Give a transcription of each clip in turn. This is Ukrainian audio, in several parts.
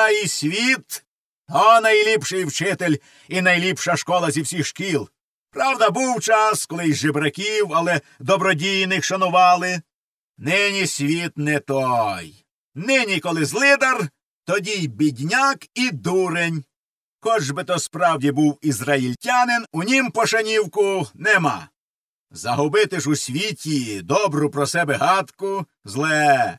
Земля і світ – то найліпший вчитель і найліпша школа зі всіх шкіл. Правда, був час, коли й жебраків, але добродійних шанували. Нині світ не той. Нині, коли злидар, тоді й бідняк і дурень. Хоч би то справді був ізраїльтянин, у нім пошанівку нема. Загубити ж у світі добру про себе гадку – зле.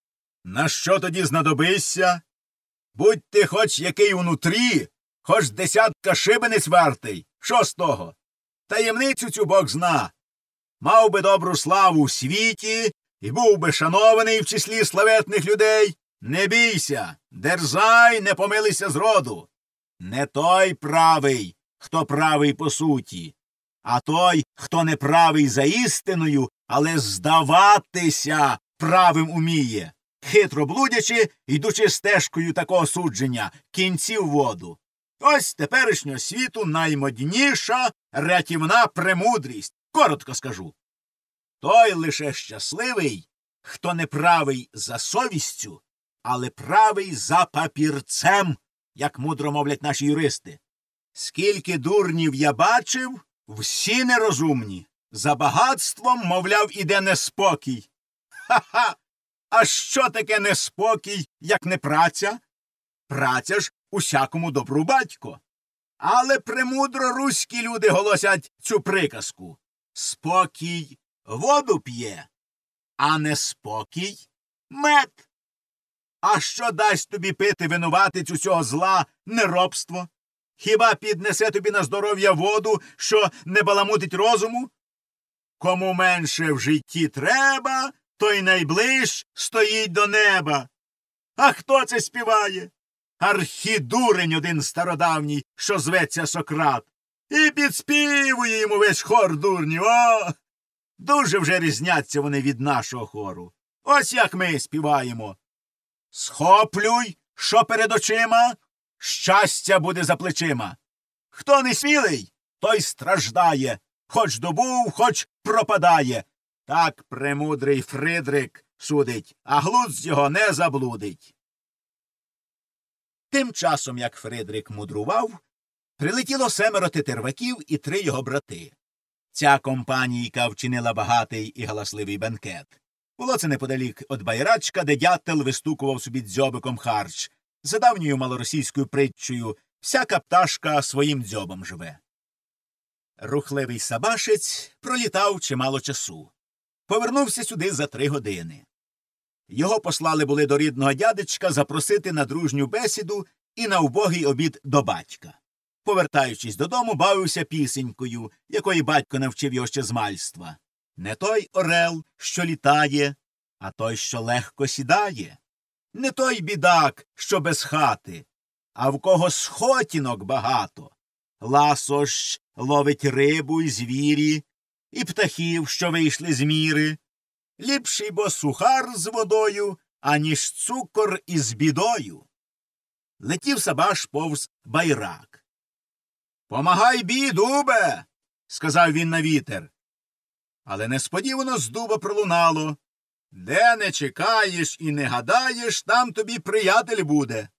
На що тоді знадобишся? Будь ти хоч який унутрі, хоч десятка шибениць вартий. Що з того? Таємницю цю Бог зна. Мав би добру славу в світі і був би шанований в числі славетних людей. Не бійся, дерзай, не помилися зроду. Не той правий, хто правий по суті, а той, хто не правий за істиною, але здаватися правим уміє, хитро блудячи, йдучи стежкою такого судження, кінці в воду. Ось теперішнього світу наймодніша рятівна премудрість. Коротко скажу. Той лише щасливий, хто не правий за совістю, але правий за папірцем, як мудро мовлять наші юристи. Скільки дурнів я бачив, всі нерозумні. За багатством, мовляв, іде неспокій. Ха-ха! А що таке неспокій, як не праця? Праця ж усякому добру батько. Але премудро руські люди голосять цю приказку. Спокій воду п'є, а неспокій мед. А що дасть тобі пити винуватець усього зла, неробство? Хіба піднесе тобі на здоров'я воду, що не баламутить розуму? Кому менше в житті треба, той найближ стоїть до неба. А хто це співає? Архідурень один стародавній, що зветься Сократ. І підспівує йому весь хор дурнів. О! Дуже вже різняться вони від нашого хору. Ось як ми співаємо. Схоплюй, що перед очима, щастя буде за плечима. Хто не смілий, той страждає, хоч добув, хоч пропадає. Так премудрий Фридрик судить, а глузд його не заблудить. Тим часом, як Фридрик мудрував, прилетіло 7 тетерваків і 3 його брати. Ця компанійка вчинила багатий і галасливий бенкет. Було це неподалік від байрачка, де дятел вистукував собі дзьобиком харч. За давньою малоросійською притчею всяка пташка своїм дзьобом живе. Рухливий сабашець пролітав чимало часу. Повернувся сюди за 3 години. Його послали були до рідного дядечка запросити на дружню бесіду і на убогий обід до батька. Повертаючись додому, бавився пісенькою, якої батько навчив його ще з мальства. Не той орел, що літає, а той, що легко сідає. Не той бідак, що без хати, а в кого схотінок багато. Ласощ ловить рибу й звірі, і птахів, що вийшли з міри. Ліпший бо сухар з водою, аніж цукор із бідою. Летів Сабаш повз байрак. «Помагай бі, дубе!» – сказав він на вітер. Але несподівано з дуба пролунало. «Де не чекаєш і не гадаєш, там тобі приятель буде».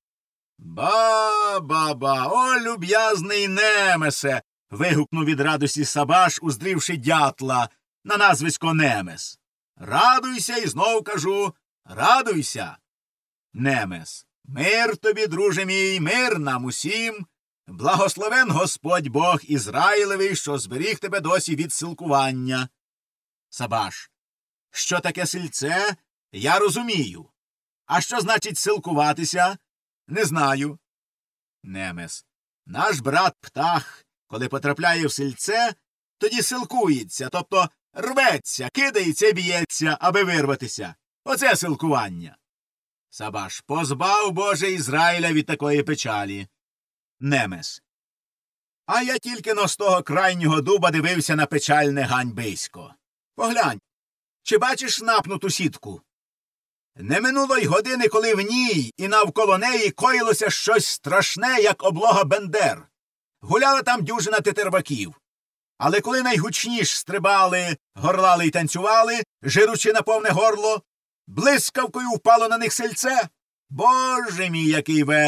«Ба-ба-ба, о, люб'язний Немесе!» – вигукнув від радості Сабаш, уздрівши дятла на назвисько Немес. «Радуйся, і знов кажу, радуйся!» Немес. «Мир тобі, друже мій, мир нам усім! Благословен Господь Бог Ізраїлевий, що зберіг тебе досі від силкування». Сабаш. «Що таке сильце? Я розумію. А що значить силкуватися? Не знаю». Немес. «Наш брат птах, коли потрапляє в сильце, тоді силкується, тобто рветься, кидається і б'ється, аби вирватися. Оце силкування». Сабаш. «Позбав, Боже, Ізраїля від такої печалі». Немес. «А я тільки но з того крайнього дуба дивився на печальне ганьбисько. Поглянь, чи бачиш напнуту сітку? Не минуло й години, коли в ній і навколо неї коїлося щось страшне, як облога бендер. Гуляла там дюжина тетерваків. Але коли найгучніш стрибали, горлали й танцювали, жиручи на повне горло, блискавкою впало на них сельце. Боже мій, який